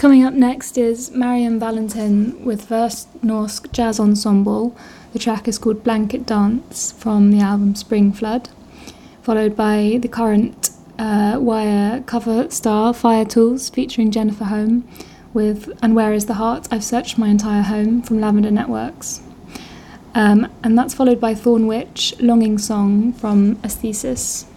Coming up next is Marian Valentin with First Norsk Jazz Ensemble. The track is called Blanket Dance from the album Spring Flood, followed by the current Wire cover star Fire Tools featuring Jennifer Home with And Where Is the Heart? I've Searched My Entire Home from Lavender Networks. And that's followed by Thorn Witch, Longing Song from Aesthesis.